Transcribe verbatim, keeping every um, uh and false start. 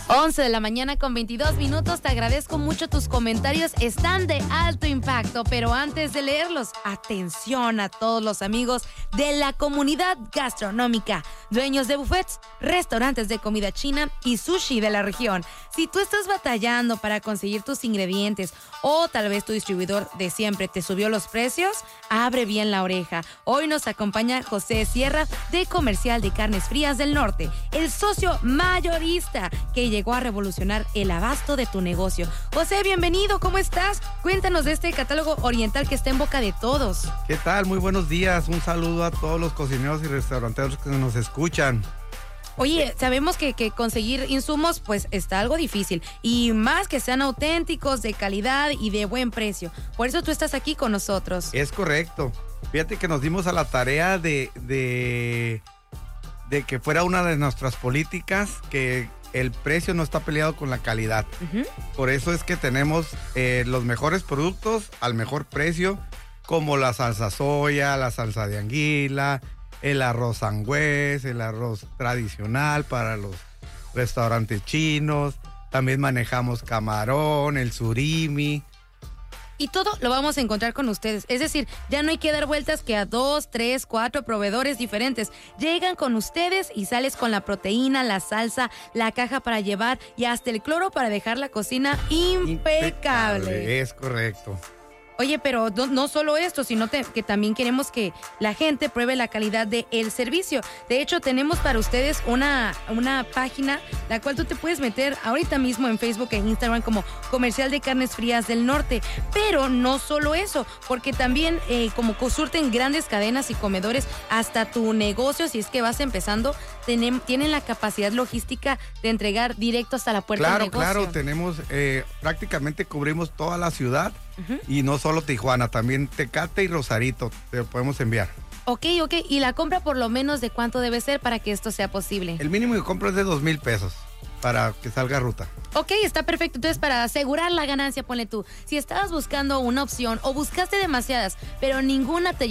once de la mañana con veintidós minutos. Te agradezco mucho tus comentarios. Están de alto impacto, pero antes de leerlos, atención a todos los amigos de la comunidad gastronómica, dueños de buffets, restaurantes de comida china y sushi de la región. Si tú estás batallando para conseguir tus ingredientes o tal vez tu distribuidor de siempre te subió los precios, abre bien la oreja. Hoy nos acompaña José Sierra de Comercial de Carnes Frías del Norte, el socio mayorista que llegó a revolucionar el abasto de tu negocio. José, bienvenido, ¿cómo estás? Cuéntanos de este catálogo oriental que está en boca de todos. ¿Qué tal? Muy buenos días. Un saludo a todos los cocineros y restauranteros que nos escuchan. Oye, sabemos que, que conseguir insumos pues está algo difícil, y más que sean auténticos, de calidad y de buen precio. Por eso tú estás aquí con nosotros. Es correcto. Fíjate que nos dimos a la tarea de, de, de que fuera una de nuestras políticas que el precio no está peleado con la calidad. Uh-huh. Por eso es que tenemos eh, los mejores productos al mejor precio, como la salsa soya, la salsa de anguila, el arroz sangüés, el arroz tradicional para los restaurantes chinos. También manejamos camarón, el surimi. Y todo lo vamos a encontrar con ustedes. Es decir, ya no hay que dar vueltas que a dos, tres, cuatro proveedores diferentes. Llegan con ustedes y sales con la proteína, la salsa, la caja para llevar y hasta el cloro para dejar la cocina impecable. Impecable, es correcto. Oye, pero no, no solo esto, sino te, que también queremos que la gente pruebe la calidad del servicio. De hecho, tenemos para ustedes una, una página, la cual tú te puedes meter ahorita mismo en Facebook e Instagram como Comercial de Carnes Frías del Norte. Pero no solo eso, porque también eh, como surten grandes cadenas y comedores hasta tu negocio, si es que vas empezando, tienen, tienen la capacidad logística de entregar directo hasta la puerta claro, del negocio. Claro, claro, tenemos, eh, prácticamente cubrimos toda la ciudad. Uh-huh. Y no solo Tijuana, también Tecate y Rosarito te lo podemos enviar. Ok, ok. ¿Y la compra por lo menos de cuánto debe ser para que esto sea posible? El mínimo de compra es de dos mil pesos para que salga ruta. Ok, está perfecto. Entonces, para asegurar la ganancia, ponle tú. Si estabas buscando una opción o buscaste demasiadas, pero ninguna te